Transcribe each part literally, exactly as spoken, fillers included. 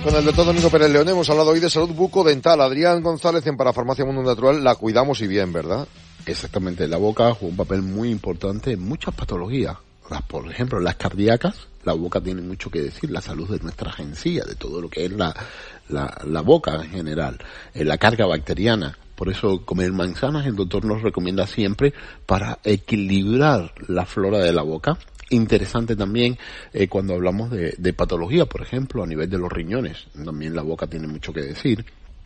Con el doctor Domingo Pérez León hemos hablado hoy de salud bucodental. Adrián González en Parafarmacia Mundo Natural, la cuidamos y bien, ¿verdad? Exactamente, la boca juega un papel muy importante en muchas patologías. Las, por ejemplo, las cardíacas, la boca tiene mucho que decir, la salud de nuestras encías, de todo lo que es la, la, la boca en general, eh, la carga bacteriana. Por eso comer manzanas el doctor nos recomienda siempre para equilibrar la flora de la boca. Interesante también eh, cuando hablamos de, de patología, por ejemplo, a nivel de los riñones, también la boca tiene mucho que decir.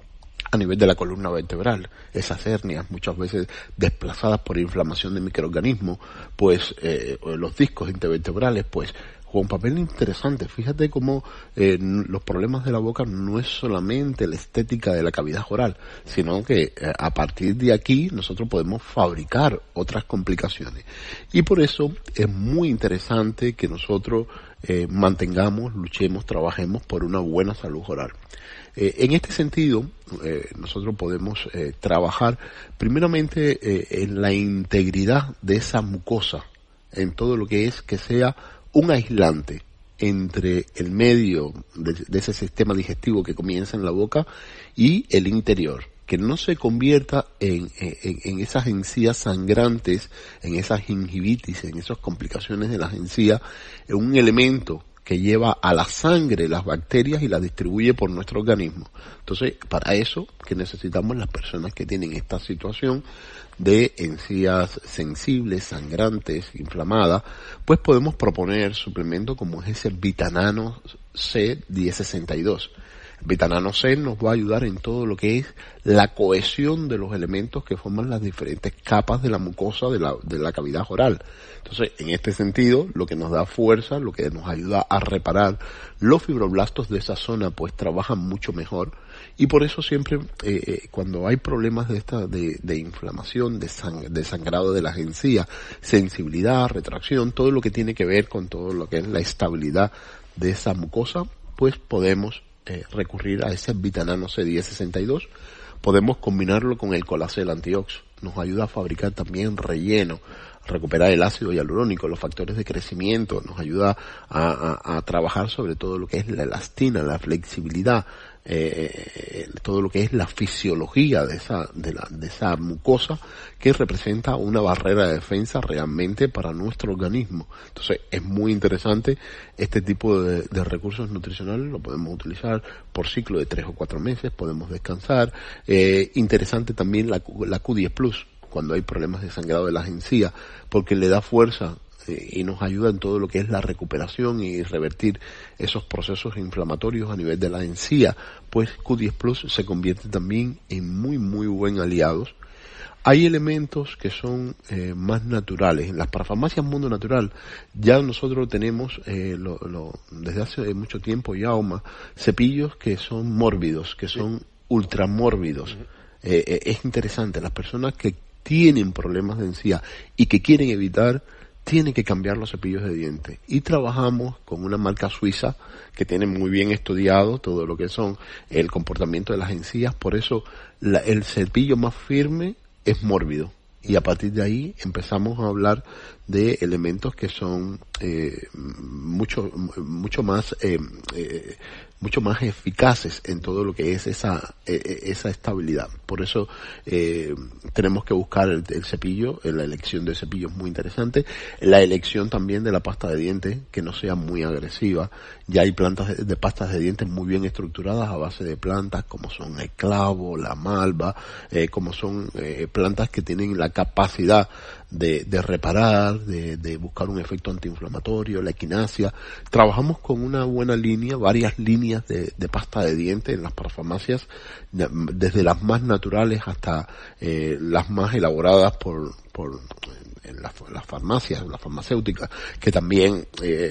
A nivel de la columna vertebral, esas hernias muchas veces desplazadas por inflamación de microorganismos, pues eh, los discos intervertebrales, pues juega un papel interesante. Fíjate cómo eh, los problemas de la boca no es solamente la estética de la cavidad oral, sino que eh, a partir de aquí nosotros podemos fabricar otras complicaciones. Y por eso es muy interesante que nosotros eh, mantengamos, luchemos, trabajemos por una buena salud oral. Eh, en este sentido, eh, nosotros podemos eh, trabajar primeramente eh, en la integridad de esa mucosa, en todo lo que es que sea un aislante entre el medio de, de ese sistema digestivo que comienza en la boca y el interior, que no se convierta en, en, en esas encías sangrantes, en esas gingivitis, en esas complicaciones de las encías, en un elemento que lleva a la sangre las bacterias y las distribuye por nuestro organismo. Entonces, para eso que necesitamos las personas que tienen esta situación de encías sensibles, sangrantes, inflamadas, pues podemos proponer suplemento como es ese Vitanano C diez sesenta y dos. Vitanano C nos va a ayudar en todo lo que es la cohesión de los elementos que forman las diferentes capas de la mucosa de la, de la cavidad oral. Entonces, en este sentido, lo que nos da fuerza, lo que nos ayuda a reparar los fibroblastos de esa zona, pues trabajan mucho mejor. Y por eso siempre, eh, eh, cuando hay problemas de esta, de, de inflamación, de, sang de sangrado de las encías, sensibilidad, retracción, todo lo que tiene que ver con todo lo que es la estabilidad de esa mucosa, pues podemos Eh, recurrir a ese Vitanano C diez sesenta y dos. Podemos combinarlo con el Colacel Antiox, nos ayuda a fabricar también relleno, a recuperar el ácido hialurónico, los factores de crecimiento, nos ayuda a, a, a trabajar sobre todo lo que es la elastina, la flexibilidad, eh, todo lo que es la fisiología de esa, de la, de esa mucosa que representa una barrera de defensa realmente para nuestro organismo. Entonces es muy interesante este tipo de, de recursos nutricionales, lo podemos utilizar por ciclo de tres o cuatro meses, podemos descansar. Eh, interesante también la, la Q diez Plus, cuando hay problemas de sangrado de las encías, porque le da fuerza y nos ayuda en todo lo que es la recuperación y revertir esos procesos inflamatorios a nivel de la encía, pues Q diez Plus se convierte también en muy muy buen aliado. Hay elementos que son eh, más naturales. En las parafarmacias Mundo Natural ya nosotros tenemos eh, lo, lo, desde hace mucho tiempo ya, Oma, cepillos que son mórbidos, que son ultramórbidos. Uh-huh. eh, eh, es interesante, las personas que tienen problemas de encía y que quieren evitar, tiene que cambiar los cepillos de dientes. Y trabajamos con una marca suiza que tiene muy bien estudiado todo lo que son el comportamiento de las encías. Por eso la, el cepillo más firme es mórbido. Y a partir de ahí empezamos a hablar de elementos que son eh, mucho mucho más eh, eh, mucho más eficaces en todo lo que es esa eh, esa estabilidad. Por eso eh, tenemos que buscar el, el cepillo, la elección de cepillo es muy interesante, la elección también de la pasta de dientes que no sea muy agresiva. Ya hay plantas de, de pastas de dientes muy bien estructuradas a base de plantas como son el clavo, la malva, eh, como son eh, plantas que tienen la capacidad de, de reparar, de, de buscar un efecto antiinflamatorio, la equinacia. Trabajamos con una buena línea, varias líneas de, de pasta de dientes en las parafarmacias, desde las más naturales hasta eh, las más elaboradas por, por en las, las farmacias, las farmacéuticas, que también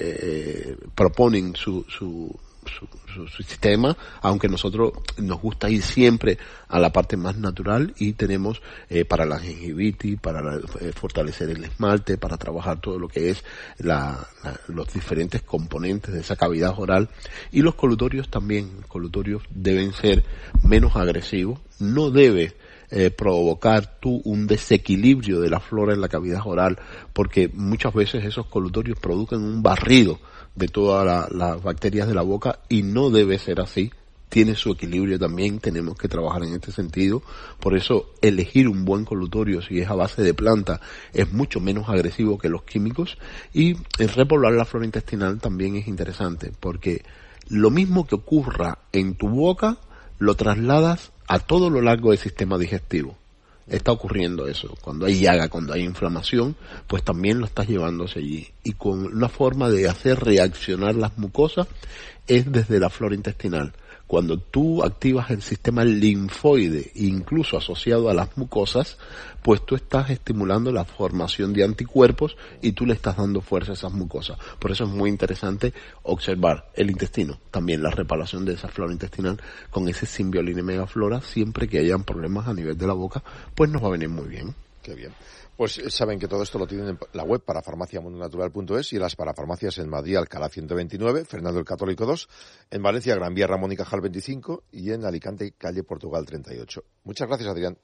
eh, proponen su, su Su, su, su sistema, aunque nosotros nos gusta ir siempre a la parte más natural y tenemos eh, para la gingivitis, para la, eh, fortalecer el esmalte, para trabajar todo lo que es la, la, los diferentes componentes de esa cavidad oral. Y los colutorios también, los colutorios deben ser menos agresivos, no debe eh, provocar tú un desequilibrio de la flora en la cavidad oral, porque muchas veces esos colutorios producen un barrido de todas la, las bacterias de la boca y no debe ser así. Tiene su equilibrio también, tenemos que trabajar en este sentido. Por eso elegir un buen colutorio, si es a base de planta, es mucho menos agresivo que los químicos. Y el repoblar la flora intestinal también es interesante, porque lo mismo que ocurra en tu boca, lo trasladas a todo lo largo del sistema digestivo. Está ocurriendo eso. Cuando hay llaga, cuando hay inflamación, pues también lo estás llevándose allí. Y con una forma de hacer reaccionar las mucosas es desde la flora intestinal. Cuando tú activas el sistema linfoide, incluso asociado a las mucosas, pues tú estás estimulando la formación de anticuerpos y tú le estás dando fuerza a esas mucosas. Por eso es muy interesante observar el intestino, también la reparación de esa flora intestinal con ese Symbioline Megaflora. Siempre que hayan problemas a nivel de la boca, pues nos va a venir muy bien. Qué bien. Pues saben que todo esto lo tienen en la web para farmacia mundo natural punto es y en las parafarmacias en Madrid, Alcalá ciento veintinueve, Fernando el Católico dos, en Valencia, Gran Vía, Ramón y Cajal veinticinco y en Alicante, calle Portugal treinta y ocho. Muchas gracias, Adrián.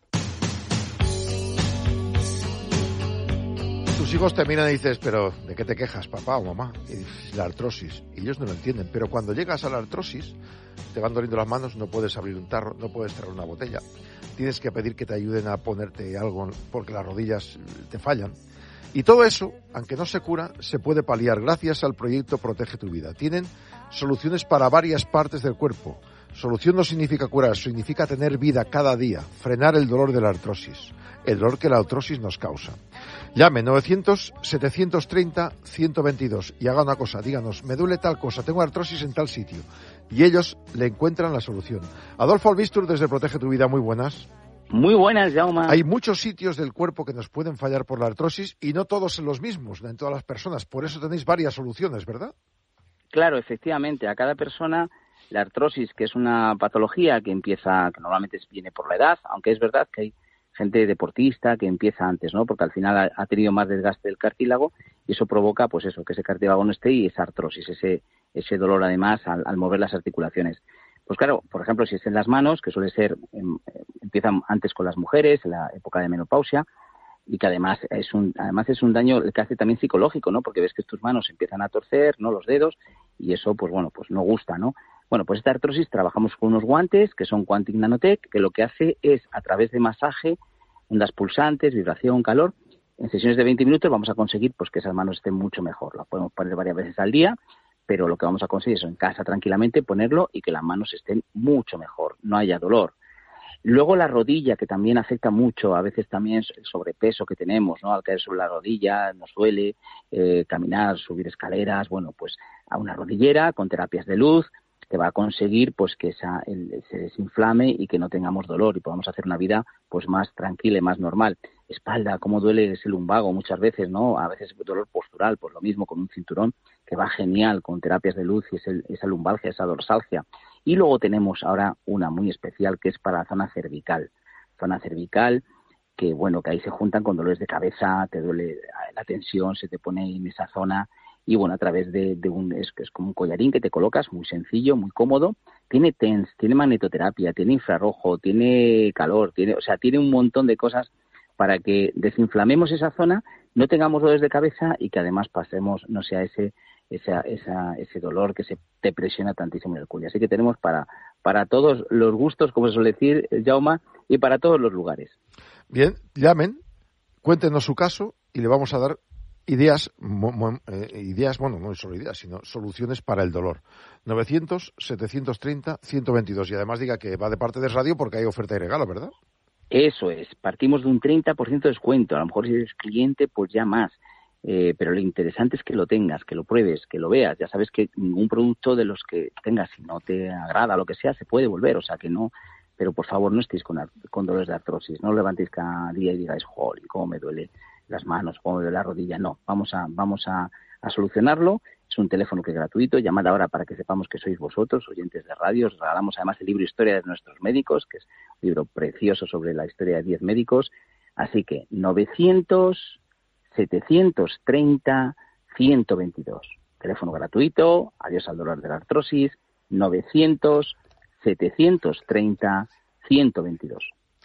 Tus hijos te miran y dices, pero ¿de qué te quejas, papá o mamá? Y dices, la artrosis. Y ellos no lo entienden. Pero cuando llegas a la artrosis, te van doliendo las manos, no puedes abrir un tarro, no puedes traer una botella. Tienes que pedir que te ayuden a ponerte algo porque las rodillas te fallan. Y todo eso, aunque no se cura, se puede paliar gracias al proyecto Protege tu Vida. Tienen soluciones para varias partes del cuerpo. Solución no significa curar, significa tener vida cada día, frenar el dolor de la artrosis, el dolor que la artrosis nos causa. Llame novecientos, setecientos treinta, ciento veintidós y haga una cosa, díganos, me duele tal cosa, tengo artrosis en tal sitio. Y ellos le encuentran la solución. Adolfo Albistur, desde Protege tu Vida, muy buenas. Muy buenas, Jaume. Hay muchos sitios del cuerpo que nos pueden fallar por la artrosis y no todos son los mismos en todas las personas. Por eso tenéis varias soluciones, ¿verdad? Claro, efectivamente. A cada persona la artrosis, que es una patología que empieza, que normalmente viene por la edad, aunque es verdad que hay gente deportista que empieza antes, ¿no? Porque al final ha, ha tenido más desgaste del cartílago y eso provoca, pues eso, que ese cartílago no esté y esa artrosis, ese ese dolor además al, al mover las articulaciones. Pues claro, por ejemplo, si es en las manos, que suele ser, em, empiezan antes con las mujeres, en la época de menopausia, y que además es un además es un daño que hace también psicológico, ¿no? Porque ves que tus manos empiezan a torcer, ¿no? Los dedos, y eso, pues bueno, pues no gusta, ¿no? Bueno, pues esta artrosis trabajamos con unos guantes que son Quantic Nanotech, que lo que hace es, a través de masaje, ondas pulsantes, vibración, calor, en sesiones de veinte minutos vamos a conseguir pues que esas manos estén mucho mejor. Las podemos poner varias veces al día, pero lo que vamos a conseguir es en casa tranquilamente ponerlo y que las manos estén mucho mejor, no haya dolor. Luego la rodilla, que también afecta mucho, a veces también el sobrepeso que tenemos, ¿no? Al caer sobre la rodilla nos duele, eh, caminar, subir escaleras, bueno, pues a una rodillera con terapias de luz que va a conseguir pues que esa, el, se desinflame y que no tengamos dolor y podamos hacer una vida pues más tranquila y más normal. Espalda, cómo duele ese lumbago muchas veces, ¿no? A veces dolor postural, pues lo mismo con un cinturón que va genial con terapias de luz y ese, esa lumbalgia, esa dorsalgia. Y luego tenemos ahora una muy especial que es para la zona cervical. Zona cervical que, bueno, que ahí se juntan con dolores de cabeza, te duele la tensión, se te pone en esa zona. Y bueno, a través de, de un, es, es como un collarín que te colocas, muy sencillo, muy cómodo. Tiene T E N S, tiene magnetoterapia, tiene infrarrojo, tiene calor, tiene, o sea, tiene un montón de cosas para que desinflamemos esa zona, no tengamos dolores de cabeza y que además pasemos, no sea ese, esa, esa, ese dolor que se te presiona tantísimo en el cuello. Así que tenemos para, para todos los gustos, como se suele decir, Jaume, y para todos los lugares. Bien, llamen, cuéntenos su caso y le vamos a dar Ideas, mo, mo, eh, ideas, bueno, no solo ideas, sino soluciones para el dolor. novecientos, setecientos treinta, ciento veintidós. Y además diga que va de parte de radio porque hay oferta y regalo, ¿verdad? Eso es. Partimos de un treinta por ciento de descuento. A lo mejor si eres cliente, pues ya más. Eh, pero lo interesante es que lo tengas, que lo pruebes, que lo veas. Ya sabes que ningún producto de los que tengas, si no te agrada, lo que sea, se puede volver. O sea que no... Pero por favor no estéis con, con dolores de artrosis. No levantéis cada día y digáis, joder, cómo me duele las manos, cómo me duele la rodilla. No, vamos a vamos a, a solucionarlo. Es un teléfono que es gratuito. Llamad ahora para que sepamos que sois vosotros, oyentes de radio. Os regalamos además el libro Historia de nuestros médicos, que es un libro precioso sobre la historia de diez médicos. Así que novecientos, setecientos treinta, ciento veintidós. Teléfono gratuito. Adiós al dolor de la artrosis. novecientos, setecientos treinta, ciento veintidós.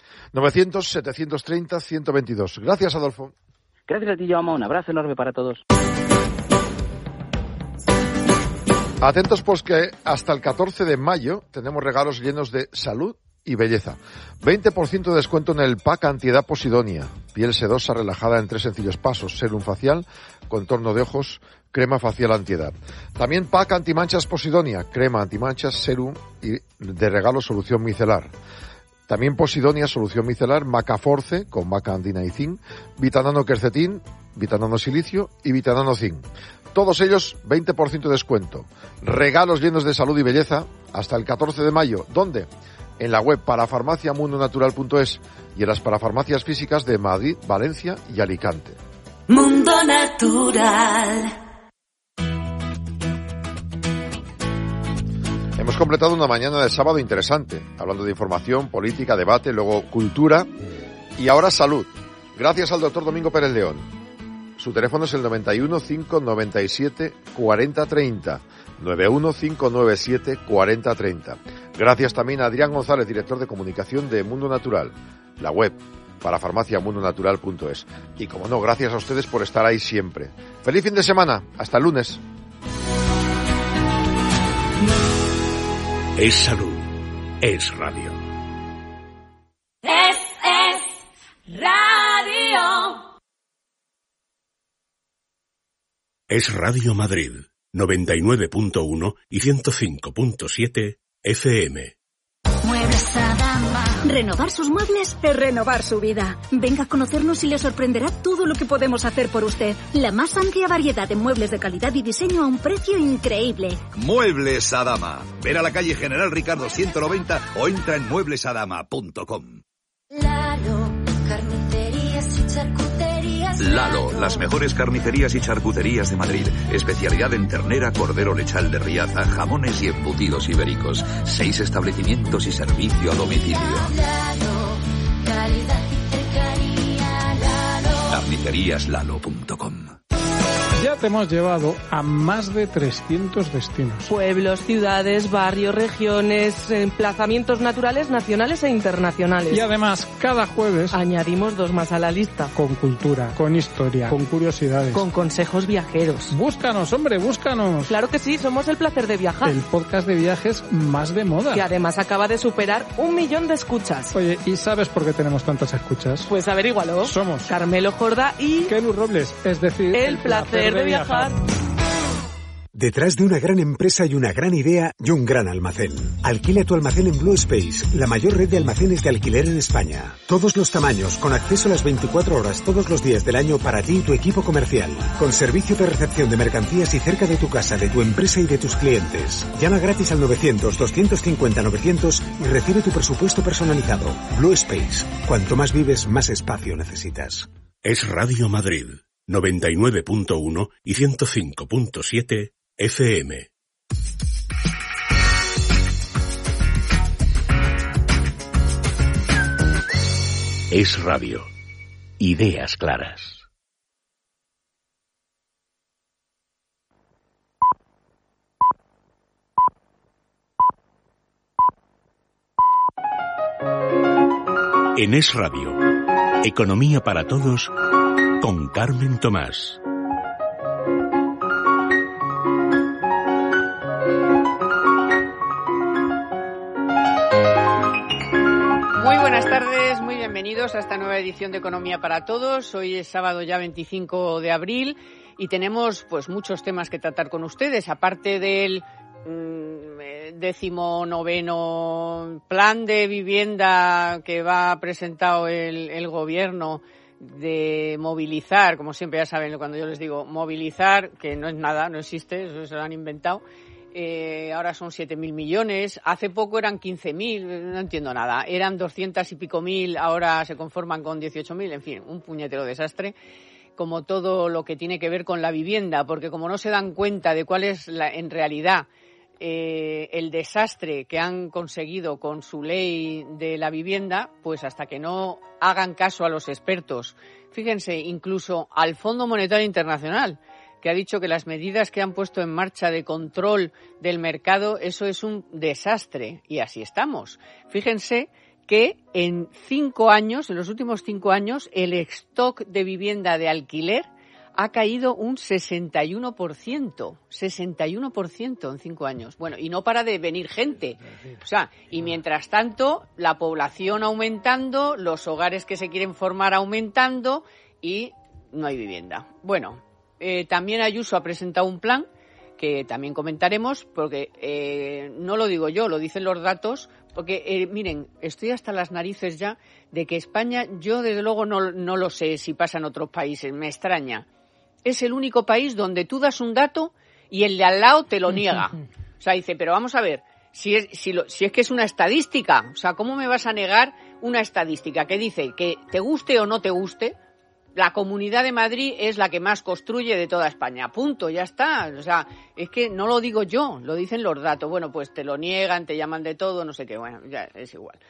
novecientos, setecientos treinta, ciento veintidós. Gracias, Adolfo. Gracias a ti, Jaume. Un abrazo enorme para todos. Atentos, pues, que hasta el catorce de mayo tenemos regalos llenos de salud y belleza. veinte por ciento de descuento en el pack antiedad Posidonia. Piel sedosa relajada en tres sencillos pasos. Serum facial, contorno de ojos, crema facial antiedad. También pack antimanchas Posidonia. Crema antimanchas, serum y de regalo solución micelar. También Posidonia, solución micelar, Macaforce, con maca andina y zinc, Vitanano quercetín, Vitanano silicio y Vitanano zinc. Todos ellos, veinte por ciento de descuento. Regalos llenos de salud y belleza hasta el catorce de mayo. ¿Dónde? En la web parafarmacia mundo natural punto es y en las parafarmacias físicas de Madrid, Valencia y Alicante. Mundo Natural. Hemos completado una mañana de sábado interesante, hablando de información, política, debate, luego cultura y ahora salud. Gracias al doctor Domingo Pérez León. Su teléfono es el noventa y uno, cinco noventa y siete, cuarenta treinta. noventa y uno, cinco noventa y siete, cuarenta treinta. Gracias también a Adrián González, director de comunicación de Mundo Natural, la web para farmacia mundo natural punto es. Y como no, gracias a ustedes por estar ahí siempre. Feliz fin de semana. Hasta el lunes. Es salud. Es radio. Es, es radio. Es Radio Madrid, noventa y nueve punto uno y ciento cinco punto siete F M. Muebles Adama. Renovar sus muebles es renovar su vida. Venga a conocernos y le sorprenderá todo lo que podemos hacer por usted. La más amplia variedad de muebles de calidad y diseño a un precio increíble. Muebles Adama. Ven a la calle General Ricardo ciento noventa o entra en muebles adama punto com. Lalo, carnicerías y charcuterías. Lalo, las mejores carnicerías y charcuterías de Madrid. Especialidad en ternera, cordero lechal de Riaza, jamones y embutidos ibéricos. Seis establecimientos y servicio a domicilio. Lalo, calidad y cercanía. Lalo. carnicerías lalo punto com. Ya te hemos llevado a más de trescientos destinos. Pueblos, ciudades, barrios, regiones, emplazamientos naturales nacionales e internacionales. Y además, cada jueves añadimos dos más a la lista. Con cultura, con historia, con curiosidades. Con consejos viajeros. Búscanos, hombre, búscanos. Claro que sí, somos El Placer de Viajar. El podcast de viajes más de moda. Que además acaba de superar un millón de escuchas. Oye, ¿y sabes por qué tenemos tantas escuchas? Pues averígualo. Somos Carmelo Jorda y Kenu Robles, es decir, El, el Placer de viajar. Detrás de una gran empresa hay una gran idea y un gran almacén. Alquila tu almacén en Blue Space, la mayor red de almacenes de alquiler en España. Todos los tamaños, con acceso a las veinticuatro horas todos los días del año para ti y tu equipo comercial. Con servicio de recepción de mercancías y cerca de tu casa, de tu empresa y de tus clientes. Llama gratis al novecientos, doscientos cincuenta, novecientos y recibe tu presupuesto personalizado. Blue Space. Cuanto más vives, más espacio necesitas. Es Radio Madrid, noventa y nueve punto uno y ciento cinco punto siete F M. Es radio. Ideas claras. En Es Radio, Economía para Todos, con Carmen Tomás. Muy buenas tardes, muy bienvenidos a esta nueva edición de Economía para Todos. Hoy es sábado ya veinticinco de abril y tenemos pues muchos temas que tratar con ustedes, aparte del mmm, décimo noveno plan de vivienda que va presentado el, el gobierno de movilizar, como siempre ya saben cuando yo les digo movilizar, que no es nada, no existe, eso se lo han inventado. Eh, ahora son siete mil millones, hace poco eran quince mil, no entiendo nada, eran doscientos y pico mil, ahora se conforman con dieciocho mil, en fin, un puñetero desastre, como todo lo que tiene que ver con la vivienda, porque como no se dan cuenta de cuál es la, en realidad eh, el desastre que han conseguido con su ley de la vivienda, pues hasta que no hagan caso a los expertos, fíjense, incluso al Fondo Monetario Internacional, que ha dicho que las medidas que han puesto en marcha de control del mercado, eso es un desastre, y así estamos. Fíjense que en cinco años, en los últimos cinco años, el stock de vivienda de alquiler ha caído un sesenta y uno por ciento. sesenta y uno por ciento en cinco años. Bueno, y no para de venir gente. O sea, y mientras tanto, la población aumentando, los hogares que se quieren formar aumentando y no hay vivienda. Bueno, eh, también Ayuso ha presentado un plan que también comentaremos, porque eh, no lo digo yo, lo dicen los datos, porque eh, miren, estoy hasta las narices ya de que España, yo desde luego no, no lo sé si pasa en otros países, me extraña. Es el único país donde tú das un dato y el de al lado te lo niega. O sea, dice, pero vamos a ver, si es, si, lo, si es que es una estadística, o sea, ¿cómo me vas a negar una estadística que dice que te guste o no te guste, la Comunidad de Madrid es la que más construye de toda España? Punto, ya está. O sea, es que no lo digo yo, lo dicen los datos. Bueno, pues te lo niegan, te llaman de todo, no sé qué, bueno, ya es igual.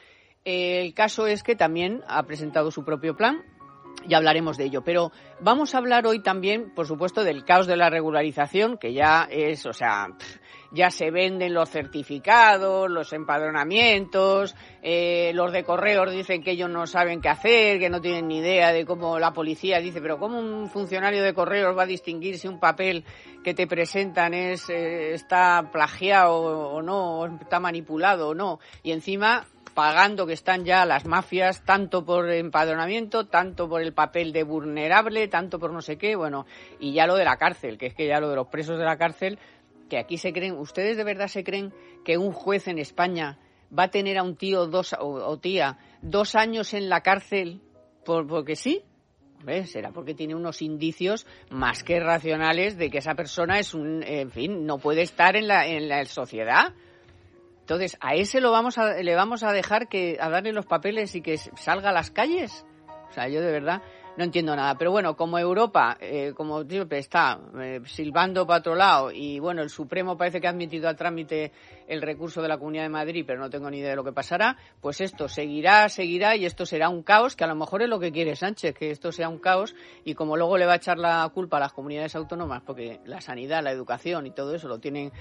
El caso es que también ha presentado su propio plan. Ya hablaremos de ello, pero vamos a hablar hoy también, por supuesto, del caos de la regularización, que ya es, o sea, ya se venden los certificados, los empadronamientos, eh, los de correos dicen que ellos no saben qué hacer, que no tienen ni idea de cómo la policía dice, pero ¿cómo un funcionario de correos va a distinguir si un papel que te presentan es eh, está plagiado o no, o está manipulado o no? Y encima pagando que están ya las mafias, tanto por empadronamiento, tanto por el papel de vulnerable, tanto por no sé qué, bueno, y ya lo de la cárcel, que es que ya lo de los presos de la cárcel, que aquí se creen, ¿ustedes de verdad se creen que un juez en España va a tener a un tío dos, o, o tía dos años en la cárcel por, porque sí? Hombre, será porque tiene unos indicios más que racionales de que esa persona es un, en fin, no puede estar en la, en la sociedad. Entonces, ¿a ese lo vamos a, le vamos a dejar que a darle los papeles y que salga a las calles? O sea, yo de verdad no entiendo nada. Pero bueno, como Europa, eh, como siempre, está eh, silbando para otro lado y bueno, el Supremo parece que ha admitido a trámite el recurso de la Comunidad de Madrid, pero no tengo ni idea de lo que pasará, pues esto seguirá, seguirá y esto será un caos, que a lo mejor es lo que quiere Sánchez, que esto sea un caos y como luego le va a echar la culpa a las comunidades autónomas, porque la sanidad, la educación y todo eso lo tienen...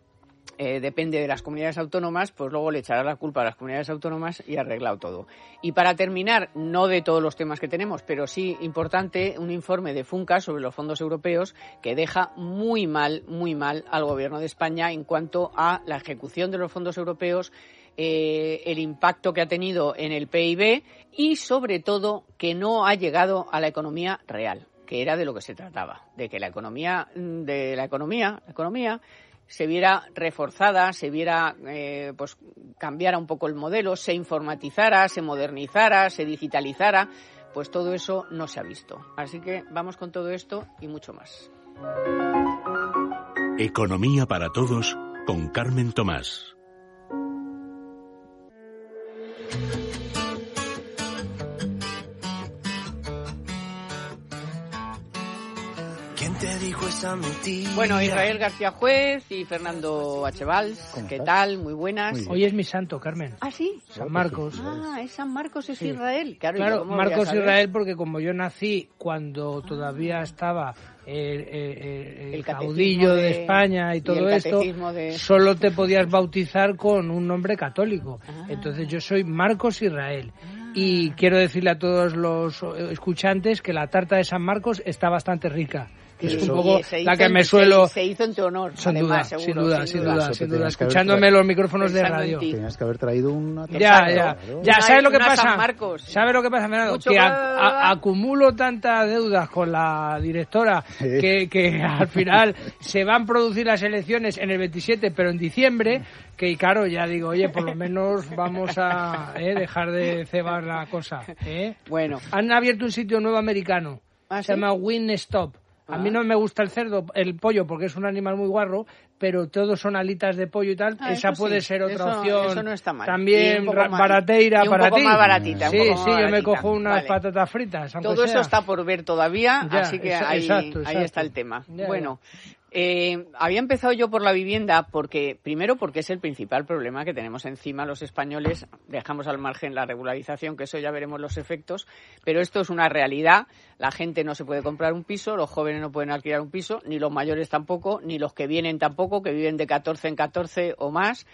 Eh, depende de las comunidades autónomas, pues luego le echará la culpa a las comunidades autónomas y arreglado todo. Y para terminar, no de todos los temas que tenemos, pero sí importante, un informe de Funcas sobre los fondos europeos que deja muy mal, muy mal al Gobierno de España en cuanto a la ejecución de los fondos europeos, eh, el impacto que ha tenido en el P I B y, sobre todo, que no ha llegado a la economía real, que era de lo que se trataba, de que la economía, de la economía, la economía se viera reforzada, se viera, eh, pues cambiara un poco el modelo, se informatizara, se modernizara, se digitalizara, pues todo eso no se ha visto. Así que vamos con todo esto y mucho más. Economía para todos con Carmen Tomás. ¿Quién te dijo esa mentira? Bueno, Israel García Juez y Fernando Achevals, ¿qué estás? Tal? Muy buenas. Muy Hoy es mi santo, Carmen. ¿Ah, sí? San Marcos. Ah, es San Marcos, es sí. Israel. Claro, claro Marcos Israel, porque como yo nací cuando todavía estaba el, el, el, el caudillo de, de España y todo y esto, de... solo te podías bautizar con un nombre católico. Ah. Entonces yo soy Marcos Israel. Y quiero decirle a todos los escuchantes que la tarta de San Marcos está bastante rica. Que es un poco la que me suelo... Se, se hizo en tu honor, sin además, duda, seguro, sin duda, sin sin duda, duda, sin duda. Escuchándome los micrófonos de radio. Tenías que haber traído una... Ya, ya, ya, ¿sabes lo que pasa? ¿Sabes lo que pasa, Fernando? Que a, a, acumulo tantas deudas con la directora que, que al final se van a producir las elecciones en el veintisiete, pero en diciembre, que claro, ya digo, oye, por lo menos vamos a eh, dejar de cebar la cosa. ¿eh? Bueno. Han abierto un sitio nuevo americano, ¿Ah, se sí? llama Win Stop. A mí no me gusta el cerdo, el pollo, porque es un animal muy guarro, pero todos son alitas de pollo y tal. Ah, esa puede sí. ser otra eso, opción. Eso no está mal. También más, barateira y un para poco ti. Más baratita, sí, un poco sí, más yo baratita. me cojo unas vale. patatas fritas. Todo sea. eso está por ver todavía, ya, así que eso, ahí, exacto, exacto. ahí está el tema. Ya, bueno. Ya. Eh, había empezado yo por la vivienda porque, primero porque es el principal problema que tenemos encima los españoles, dejamos al margen la regularización, que eso ya veremos los efectos, pero esto es una realidad, la gente no se puede comprar un piso, los jóvenes no pueden alquilar un piso, ni los mayores tampoco, ni los que vienen tampoco, que viven de catorce en catorce o más,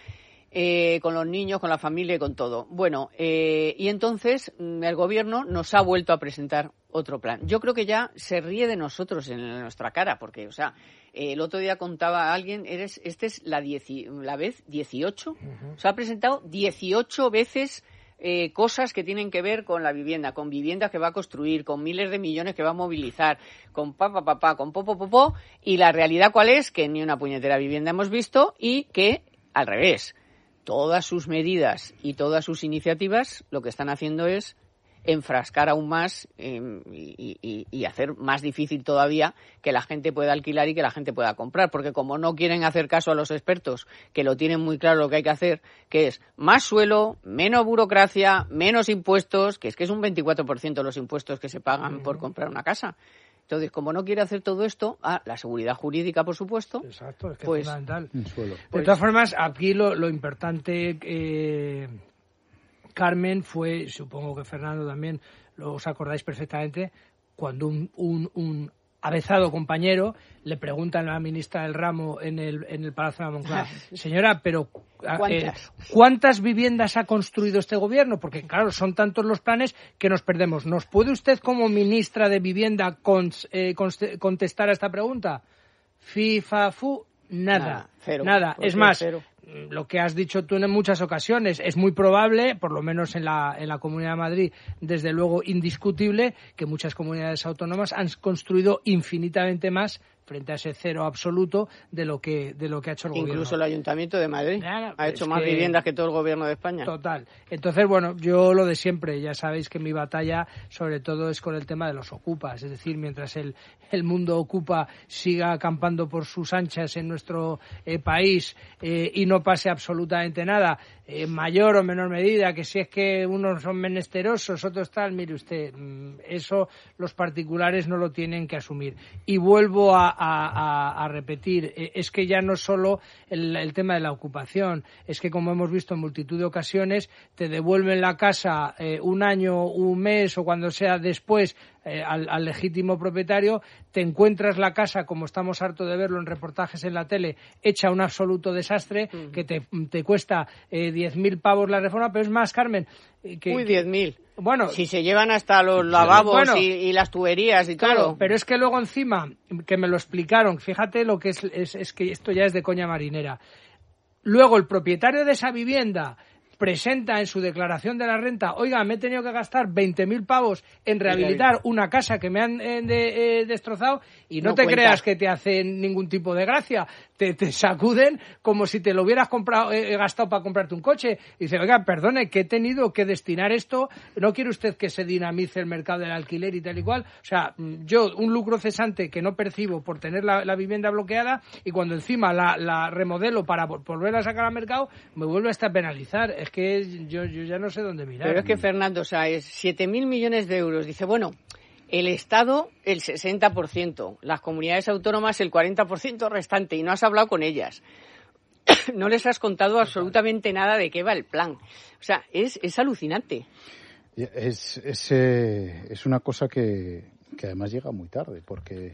eh, con los niños, con la familia y con todo. Bueno, eh, y entonces el gobierno nos ha vuelto a presentar otro plan. Yo creo que ya se ríe de nosotros en nuestra cara, porque, o sea, eh, el otro día contaba a alguien, eres, este es la, dieci, la vez dieciocho, uh-huh. Se ha presentado dieciocho veces eh, cosas que tienen que ver con la vivienda, con viviendas que va a construir, con miles de millones que va a movilizar, con papá, papá, con popo, popo, y la realidad cuál es, que ni una puñetera vivienda hemos visto y que, al revés, todas sus medidas y todas sus iniciativas lo que están haciendo es enfrascar aún más eh, y, y, y hacer más difícil todavía que la gente pueda alquilar y que la gente pueda comprar, porque como no quieren hacer caso a los expertos, que lo tienen muy claro lo que hay que hacer, que es más suelo, menos burocracia, menos impuestos, que es que es un veinticuatro por ciento los impuestos que se pagan uh-huh. por comprar una casa. Entonces, como no quiere hacer todo esto, ah, la seguridad jurídica, por supuesto. Exacto, es que pues, es fundamental. Suelo. De todas formas, aquí lo, lo importante, eh, Carmen, fue, supongo que Fernando también, lo os acordáis perfectamente, cuando un, un, un avezado compañero le pregunta a la ministra del Ramo en el, en el Palacio de la Moncloa, señora, pero ¿Cuántas? Eh, ¿cuántas viviendas ha construido este gobierno? Porque, claro, son tantos los planes que nos perdemos. ¿Nos puede usted, como ministra de Vivienda, con, eh, contestar a esta pregunta? FIFA, fu, nada. Nada. Cero. Nada. Es más, cero. Lo que has dicho tú en muchas ocasiones, es muy probable, por lo menos en la, en la Comunidad de Madrid, desde luego indiscutible, que muchas comunidades autónomas han construido infinitamente más frente a ese cero absoluto de lo que de lo que ha hecho el Incluso gobierno. Incluso el Ayuntamiento de Madrid ya, ha hecho más que... viviendas que todo el gobierno de España. Total. Entonces, bueno, yo lo de siempre, ya sabéis que mi batalla sobre todo es con el tema de los ocupas, es decir, mientras el, el mundo ocupa siga acampando por sus anchas en nuestro eh, país eh, y no pase absolutamente nada, en eh, mayor o menor medida, que si es que unos son menesterosos, otros tal, mire usted, eso los particulares no lo tienen que asumir. Y vuelvo a A, a, a repetir, es que ya no solo el, el tema de la ocupación, es que como hemos visto en multitud de ocasiones, te devuelven la casa eh, un año, un mes o cuando sea después eh, al, al legítimo propietario, te encuentras la casa, como estamos hartos de verlo en reportajes en la tele, hecha un absoluto desastre, uh-huh. que te, te cuesta eh, diez mil pavos la reforma, pero es más, Carmen... Que, Uy, diez mil. Bueno, si se llevan hasta los lavabos bueno, y, y las tuberías y claro, todo. Pero es que luego encima, que me lo explicaron, fíjate lo que es, es, es que esto ya es de coña marinera. Luego el propietario de esa vivienda presenta en su declaración de la renta, oiga, me he tenido que gastar veinte mil pavos en rehabilitar una casa que me han eh, de, eh, destrozado y no, no te cuenta. Creas que te hacen ningún tipo de gracia. Te, te sacuden como si te lo hubieras comprado eh, gastado para comprarte un coche. Y dice, oiga, perdone, que he tenido que destinar esto, ¿no quiere usted que se dinamice el mercado del alquiler y tal y cual? O sea, yo, un lucro cesante que no percibo por tener la, la vivienda bloqueada y cuando encima la, la remodelo para volver a sacar al mercado, me vuelve hasta a penalizar. Es que yo, yo ya no sé dónde mirar. Pero es que, Fernando, o sea, es siete mil millones de euros. Dice, bueno, el Estado el sesenta por ciento, las comunidades autónomas el cuarenta por ciento restante, y no has hablado con ellas. No les has contado absolutamente nada de qué va el plan. O sea, es, es alucinante. Es, es, eh, es una cosa que, que además llega muy tarde, porque...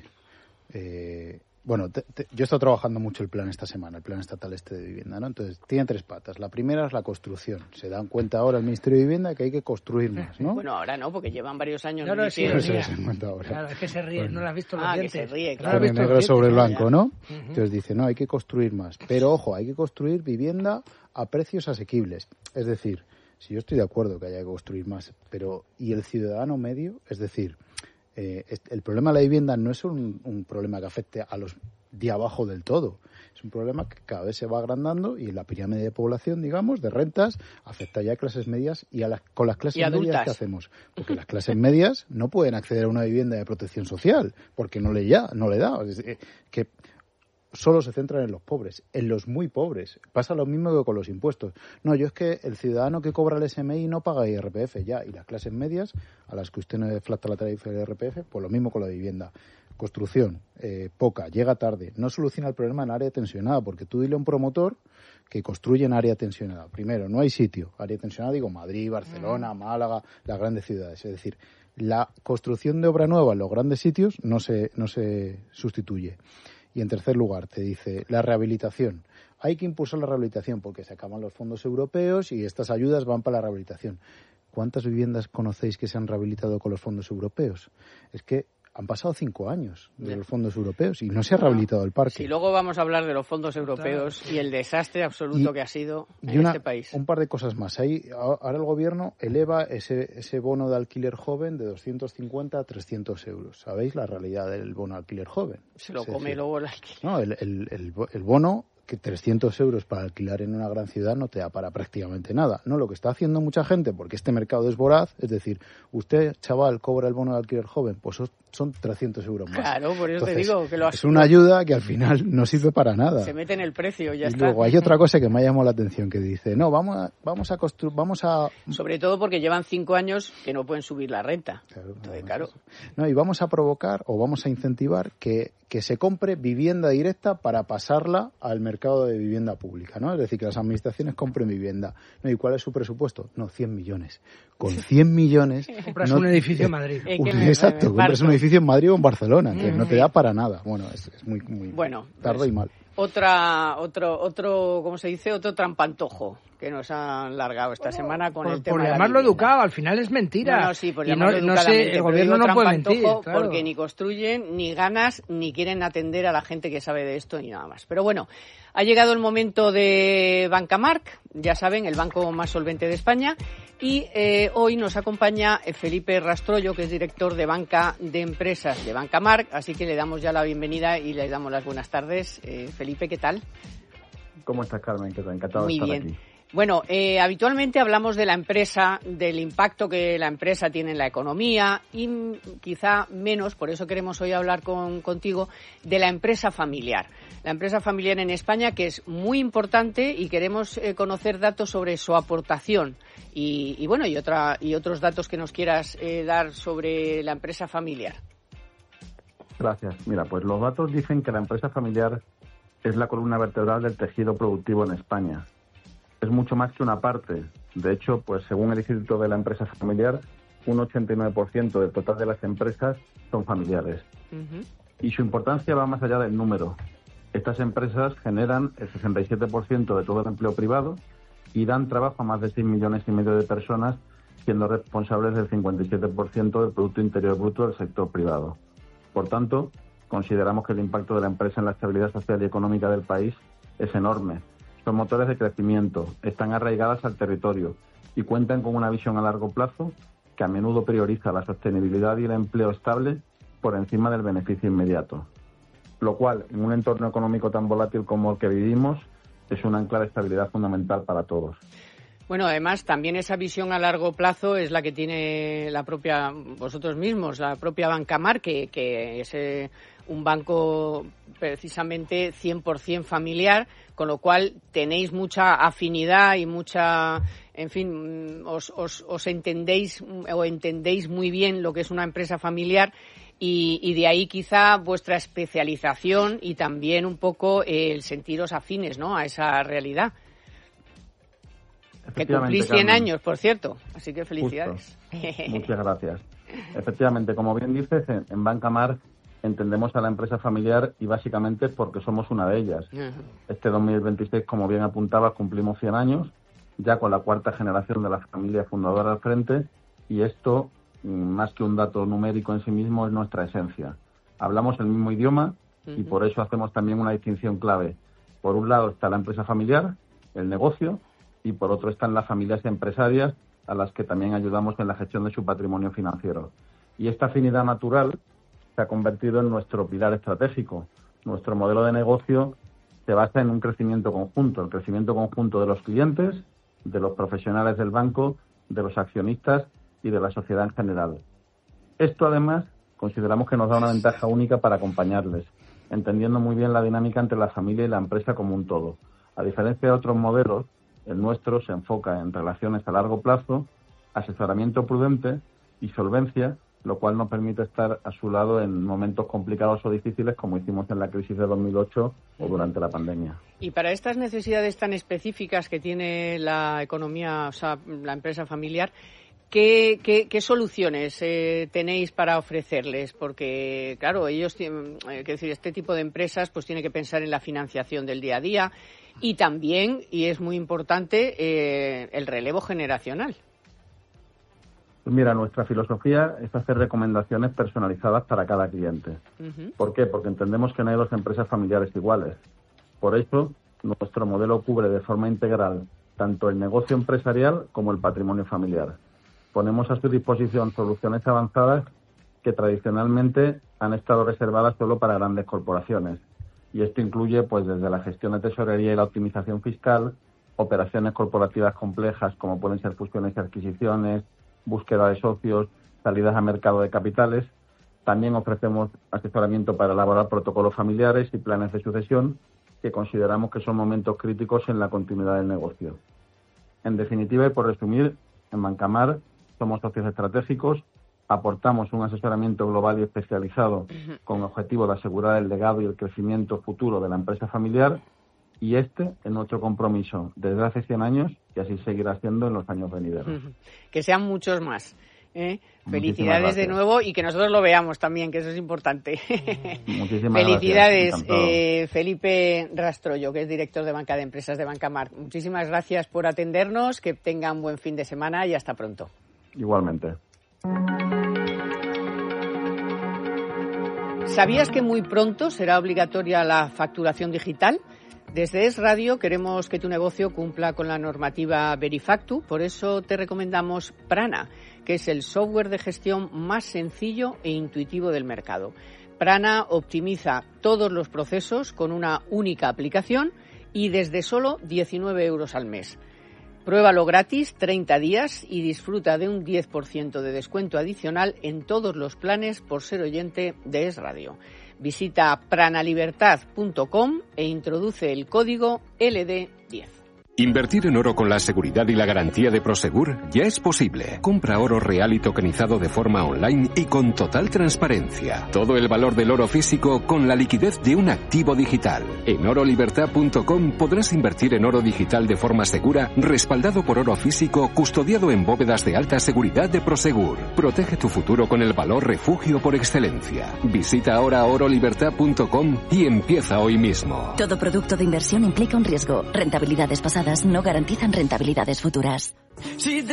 Eh, Bueno, te, te, yo he estado trabajando mucho el plan esta semana, el plan estatal este de vivienda, ¿no? Entonces, tiene tres patas. La primera es la construcción. Se dan cuenta ahora el Ministerio de Vivienda que hay que construir más, ¿no? Bueno, ahora no, porque llevan varios años. No, no, sí, no se dan cuenta ahora. Claro, es que se ríe, bueno. No lo has visto los ah, dientes. Que se ríe, claro. claro. Negro sobre blanco, ¿no? Uh-huh. Entonces dice, no, hay que construir más. Pero, ojo, hay que construir vivienda a precios asequibles. Es decir, si yo estoy de acuerdo que haya que construir más, pero ¿y el ciudadano medio? Es decir, eh, el problema de la vivienda no es un, un problema que afecte a los de abajo del todo. Es un problema que cada vez se va agrandando y la pirámide de población, digamos, de rentas, afecta ya a clases medias y a las, con las clases medias, ¿qué hacemos? Porque las clases medias no pueden acceder a una vivienda de protección social porque no le, ya, no le da. Es decir, que solo se centran en los pobres, en los muy pobres. Pasa lo mismo que con los impuestos. No, yo es que el ciudadano que cobra el S M I no paga I R P F ya, y las clases medias, a las que usted no deflacta la tarifa del I R P F, pues lo mismo con la vivienda. Construcción, eh, poca, llega tarde, no soluciona el problema en área tensionada, porque tú dile a un promotor que construye en área tensionada. Primero, no hay sitio. Área tensionada, digo, Madrid, Barcelona, Málaga, las grandes ciudades. Es decir, la construcción de obra nueva en los grandes sitios no se, no se sustituye. Y en tercer lugar, te dice la rehabilitación. hay que impulsar la rehabilitación porque se acaban los fondos europeos y estas ayudas van para la rehabilitación. ¿Cuántas viviendas conocéis que se han rehabilitado con los fondos europeos? Es que han pasado cinco años de ya. los fondos europeos y no se ha rehabilitado el parque. Sí, luego vamos a hablar de los fondos europeos y el desastre absoluto y, que ha sido en y una, este país. Un par de cosas más. Ahí, ahora el gobierno eleva ese, ese bono de alquiler joven de doscientos cincuenta a trescientos euros. ¿Sabéis la realidad del bono alquiler joven? Se lo es come decir, luego el alquiler. No, el, el, el, el bono... que trescientos euros para alquilar en una gran ciudad no te da para prácticamente nada. No, lo que está haciendo mucha gente, porque este mercado es voraz, es decir, usted, chaval, cobra el bono de alquiler joven, pues son trescientos euros más. Claro, por eso Entonces, te digo que lo es una ayuda que al final no sirve para nada. Se mete en el precio y ya y está. luego hay otra cosa que me ha llamado la atención, que dice, no, vamos a, vamos a construir, vamos a... Sobre todo porque llevan cinco años que no pueden subir la renta. Claro, Entonces, no, claro. No, y vamos a provocar o vamos a incentivar que, que se compre vivienda directa para pasarla al mercado de vivienda pública, ¿no? Es decir, que las administraciones compren vivienda. ¿No? ¿Y cuál es su presupuesto? No, cien millones. Con cien millones... Compras no, un edificio eh, en Madrid. Eh, un, me, exacto, me, me compras un edificio en Madrid o en Barcelona, que Mm, no te sí. da para nada. Bueno, es, es muy, muy Bueno, tarde pues, y mal. Otra, otro, otro, ¿cómo se dice? Otro trampantojo que nos han largado esta semana con por, el tema por de la llamarlo vivienda. educado, al final es mentira. No, no, sí, por y no, llamarlo no educadamente, sé, el pero gobierno digo no puede mentir. trampantojo Claro. porque ni construyen, ni ganas, ni quieren atender a la gente que sabe de esto, ni nada más. Pero bueno, ha llegado el momento de Bancamarc, ya saben, el banco más solvente de España, y eh, hoy nos acompaña Felipe Rastrollo, que es director de banca de empresas de Bancamarc, así que le damos ya la bienvenida y le damos las buenas tardes. Eh, Felipe, ¿qué tal? ¿Cómo estás, Carmen? Que encantado Muy de estar bien. aquí. Bueno, eh, habitualmente hablamos de la empresa, del impacto que la empresa tiene en la economía y mm, quizá menos, por eso queremos hoy hablar con, contigo, de la empresa familiar. La empresa familiar en España, que es muy importante y queremos eh, conocer datos sobre su aportación y, y bueno, y, otra, y otros datos que nos quieras eh, dar sobre la empresa familiar. Gracias. Mira, pues los datos dicen que la empresa familiar es la columna vertebral del tejido productivo en España. Es mucho más que una parte. De hecho, pues según el Instituto de la Empresa Familiar, un ochenta y nueve por ciento del total de las empresas son familiares. Uh-huh. Y su importancia va más allá del número. Estas empresas generan el sesenta y siete por ciento de todo el empleo privado y dan trabajo a más de seis millones y medio de personas, siendo responsables del cincuenta y siete por ciento del Producto Interior Bruto del sector privado. Por tanto, consideramos que el impacto de la empresa en la estabilidad social y económica del país es enorme. Son motores de crecimiento, están arraigadas al territorio y cuentan con una visión a largo plazo que a menudo prioriza la sostenibilidad y el empleo estable por encima del beneficio inmediato. Lo cual, en un entorno económico tan volátil como el que vivimos, es una ancla de estabilidad fundamental para todos. Bueno, además, también esa visión a largo plazo es la que tiene la propia, vosotros mismos, la propia Bancamarc, que, que es eh, un banco precisamente cien por ciento familiar, con lo cual tenéis mucha afinidad y mucha, en fin, os, os, os entendéis o entendéis muy bien lo que es una empresa familiar y, y de ahí quizá vuestra especialización y también un poco el sentiros afines, ¿no?, a esa realidad. Que cumplís cien años, por cierto, así que felicidades. Muchas gracias. Efectivamente, como bien dices, en, en Bancamarc entendemos a la empresa familiar y básicamente porque somos una de ellas. Uh-huh. Este dos mil veintiséis, como bien apuntabas, cumplimos cien años, ya con la cuarta generación de la familia fundadora al frente, y esto, más que un dato numérico en sí mismo, es nuestra esencia. Hablamos el mismo idioma uh-huh. y por eso hacemos también una distinción clave. Por un lado está la empresa familiar, el negocio, y por otro están las familias empresarias a las que también ayudamos en la gestión de su patrimonio financiero. Y esta afinidad natural se ha convertido en nuestro pilar estratégico. Nuestro modelo de negocio se basa en un crecimiento conjunto, el crecimiento conjunto de los clientes, de los profesionales del banco, de los accionistas y de la sociedad en general. Esto, además, consideramos que nos da una ventaja única para acompañarles, entendiendo muy bien la dinámica entre la familia y la empresa como un todo. A diferencia de otros modelos, el nuestro se enfoca en relaciones a largo plazo, asesoramiento prudente y solvencia, lo cual nos permite estar a su lado en momentos complicados o difíciles como hicimos en la crisis de dos mil ocho o durante la pandemia. Y para estas necesidades tan específicas que tiene la economía, o sea, la empresa familiar, ¿Qué, qué, qué soluciones eh, tenéis para ofrecerles? Porque, claro, ellos tienen, eh, que decir, este tipo de empresas pues tiene que pensar en la financiación del día a día y también, y es muy importante, eh, el relevo generacional. Pues mira, nuestra filosofía es hacer recomendaciones personalizadas para cada cliente. Uh-huh. ¿Por qué? Porque entendemos que no hay dos empresas familiares iguales. Por eso, nuestro modelo cubre de forma integral tanto el negocio empresarial como el patrimonio familiar. Ponemos a su disposición soluciones avanzadas que tradicionalmente han estado reservadas solo para grandes corporaciones. Y esto incluye, pues, desde la gestión de tesorería y la optimización fiscal, operaciones corporativas complejas como pueden ser fusiones y adquisiciones, búsqueda de socios, salidas a mercado de capitales. También ofrecemos asesoramiento para elaborar protocolos familiares y planes de sucesión, que consideramos que son momentos críticos en la continuidad del negocio. En definitiva, y por resumir, en Bancamar somos socios estratégicos, aportamos un asesoramiento global y especializado con el objetivo de asegurar el legado y el crecimiento futuro de la empresa familiar, y este es nuestro compromiso desde hace cien años y así seguirá siendo en los años venideros. Que sean muchos más. ¿eh? Felicidades de nuevo y que nosotros lo veamos también, que eso es importante. Muchísimas Felicidades, gracias. eh, Felipe Rastrollo, que es director de Banca de Empresas de Bancamar. Muchísimas gracias por atendernos, que tengan buen fin de semana y hasta pronto. Igualmente. ¿Sabías que muy pronto será obligatoria la facturación digital? Desde Es Radio queremos que tu negocio cumpla con la normativa Verifactu, por eso te recomendamos Prana, que es el software de gestión más sencillo e intuitivo del mercado. Prana optimiza todos los procesos con una única aplicación y desde solo diecinueve euros al mes. Pruébalo gratis treinta días y disfruta de un diez por ciento de descuento adicional en todos los planes por ser oyente de Es Radio. Visita pranalibertad punto com e introduce el código L D diez. Invertir en oro con la seguridad y la garantía de Prosegur ya es posible. Compra oro real y tokenizado de forma online y con total transparencia. Todo el valor del oro físico con la liquidez de un activo digital. En oro libertad punto com podrás invertir en oro digital de forma segura, respaldado por oro físico, custodiado en bóvedas de alta seguridad de Prosegur. Protege tu futuro con el valor refugio por excelencia. Visita ahora oro libertad punto com y empieza hoy mismo. Todo producto de inversión implica un riesgo. Rentabilidades pasadas no garantizan rentabilidades futuras.